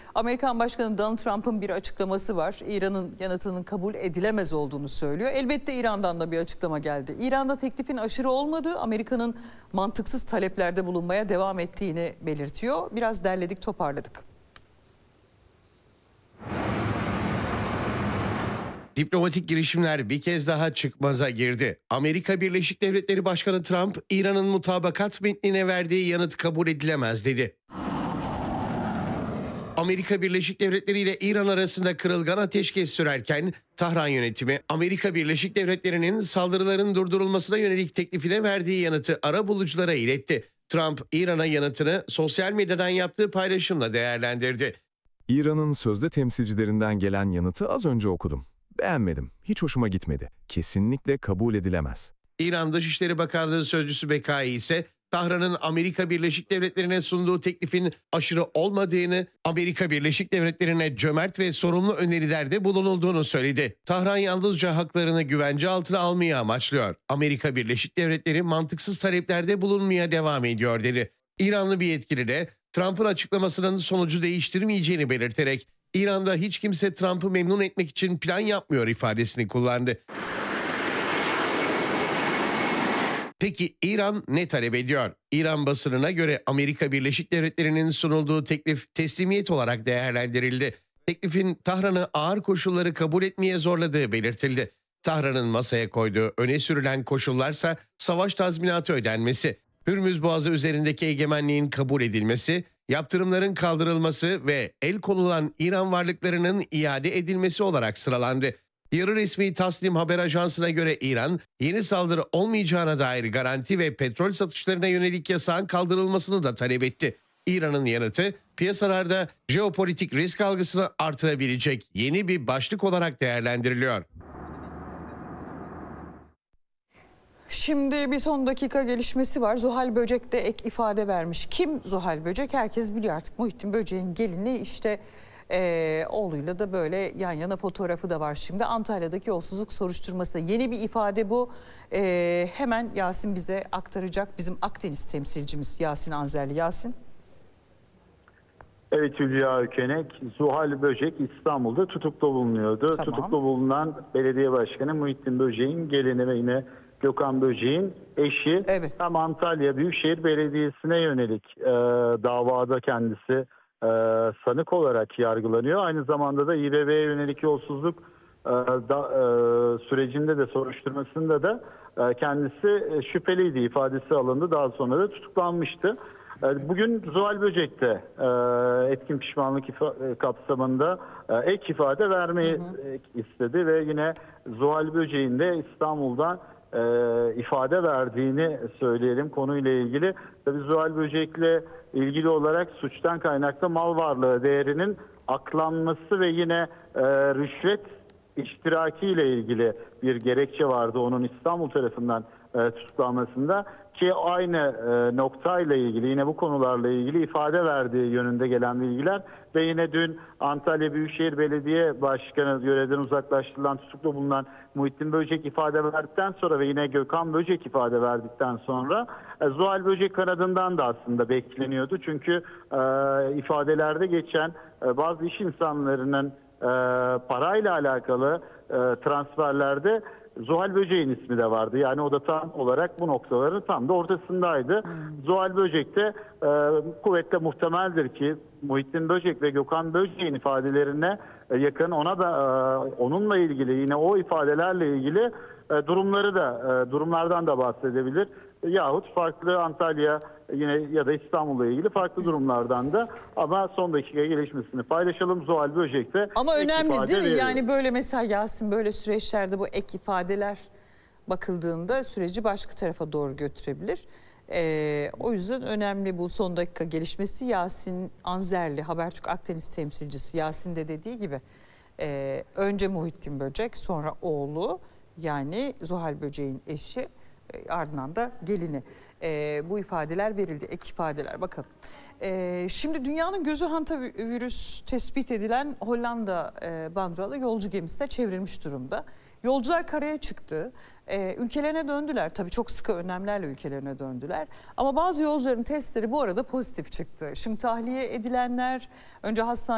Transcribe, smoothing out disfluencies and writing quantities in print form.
Amerikan Başkanı Donald Trump'ın bir açıklaması var. İran'ın yanıtının kabul edilemez olduğunu söylüyor. Elbette İran'dan da bir açıklama geldi. İran'da teklifin aşırı olmadığı, Amerika'nın mantıksız taleplerde bulunmaya devam ettiğini belirtiyor. Biraz derledik, toparladık. Diplomatik girişimler bir kez daha çıkmaza girdi. Amerika Birleşik Devletleri Başkanı Trump, İran'ın mutabakat metnine verdiği yanıt kabul edilemez dedi. Amerika Birleşik Devletleri ile İran arasında kırılgan ateşkes sürerken, Tahran yönetimi, Amerika Birleşik Devletleri'nin saldırıların durdurulmasına yönelik teklifine verdiği yanıtı arabuluculara iletti. Trump, İran'a yanıtını sosyal medyadan yaptığı paylaşımla değerlendirdi. İran'ın sözde temsilcilerinden gelen yanıtı az önce okudum. Beğenmedim, hiç hoşuma gitmedi. Kesinlikle kabul edilemez. İran Dışişleri Bakanlığı Sözcüsü Bekai ise Tahran'ın Amerika Birleşik Devletleri'ne sunduğu teklifin aşırı olmadığını, Amerika Birleşik Devletleri'ne cömert ve sorumlu önerilerde bulunulduğunu söyledi. Tahran yalnızca haklarını güvence altına almayı amaçlıyor. Amerika Birleşik Devletleri mantıksız taleplerde bulunmaya devam ediyor dedi. İranlı bir yetkili de Trump'ın açıklamasının sonucu değiştirmeyeceğini belirterek İran'da hiç kimse Trump'ı memnun etmek için plan yapmıyor ifadesini kullandı. Peki İran ne talep ediyor? İran basınına göre Amerika Birleşik Devletleri'nin sunulduğu teklif teslimiyet olarak değerlendirildi. Teklifin Tahran'ı ağır koşulları kabul etmeye zorladığı belirtildi. Tahran'ın masaya koyduğu öne sürülen koşullarsa savaş tazminatı ödenmesi, Hürmüz Boğazı üzerindeki egemenliğin kabul edilmesi, yaptırımların kaldırılması ve el konulan İran varlıklarının iade edilmesi olarak sıralandı. Yarı resmi Tasnim haber ajansına göre İran, yeni saldırı olmayacağına dair garanti ve petrol satışlarına yönelik yasağın kaldırılmasını da talep etti. İran'ın yanıtı, piyasalarda jeopolitik risk algısını artırabilecek yeni bir başlık olarak değerlendiriliyor. Şimdi bir son dakika gelişmesi var. Zuhal Böcek de ek ifade vermiş. Kim Zuhal Böcek? Herkes biliyor artık. Muhittin Böcek'in gelini, işte oğluyla da böyle yan yana fotoğrafı da var şimdi. Antalya'daki yolsuzluk soruşturması. Yeni bir ifade bu. Hemen Yasin bize aktaracak. Bizim Akdeniz temsilcimiz Yasin Anzerli. Yasin. Evet Hülya Ökenek, Zuhal Böcek İstanbul'da tutuklu bulunuyordu. Tamam. Tutuklu bulunan belediye başkanı Muhittin Böcek'in gelini ve yine Gökhan Böcek'in eşi. Evet. Hem Antalya Büyükşehir Belediyesi'ne yönelik davada kendisi sanık olarak yargılanıyor. Aynı zamanda da İBB'ye yönelik yolsuzluk sürecinde de soruşturmasında da kendisi şüpheliydi, ifadesi alındı. Daha sonra da tutuklanmıştı. Bugün Zuhal Böcek de etkin pişmanlık kapsamında ek ifade vermeyi istedi ve yine Zuhal Böcek'in de İstanbul'dan ifade verdiğini söyleyelim konuyla ilgili. Tabii Zuhal Böcek'le ilgili olarak suçtan kaynaklı mal varlığı değerinin aklanması ve yine rüşvet iştirakiyle ilgili bir gerekçe vardı onun İstanbul tarafından tutuklanmasında, ki aynı noktayla ilgili, yine bu konularla ilgili ifade verdiği yönünde gelen bilgiler ve yine dün Antalya Büyükşehir Belediye Başkanı görevden uzaklaştırılan tutuklu bulunan Muhittin Böcek ifade verdikten sonra ve yine Gökhan Böcek ifade verdikten sonra Zuhal Böcek kanadından da aslında bekleniyordu. Çünkü ifadelerde geçen bazı iş insanlarının parayla alakalı transferlerde Zuhal Böcek'in ismi de vardı. Yani o da tam olarak bu noktaların tam da ortasındaydı. Zuhal Böcek de kuvvetle muhtemeldir ki Muhittin Böcek ve Gökhan Böcek'in ifadelerine yakın, ona da onunla ilgili, yine o ifadelerle ilgili durumlardan da bahsedebilir. Yahut farklı Antalya yine ya da İstanbul'la ilgili farklı durumlardan da, ama son dakika gelişmesini paylaşalım. Zuhal Böcek'te ama önemli değil mi? veriyor. Yani böyle mesela Yasin, böyle süreçlerde bu ek ifadeler bakıldığında süreci başka tarafa doğru götürebilir. O yüzden önemli bu son dakika gelişmesi. Yasin Anzerli, Habertürk Akdeniz temsilcisi, Yasin de dediği gibi önce Muhittin Böcek, sonra oğlu, yani Zuhal Böcek'in eşi, ardından da gelini. Bu ifadeler verildi, ek ifadeler. Bakalım. Şimdi dünyanın gözü hantavirüs tespit edilen Hollanda bandralı yolcu gemisi de çevrilmiş durumda. Yolcular karaya çıktı. Ülkelerine döndüler. Tabii çok sıkı önlemlerle ülkelerine döndüler. Ama bazı yolcuların testleri bu arada pozitif çıktı. Şimdi tahliye edilenler önce hastaneye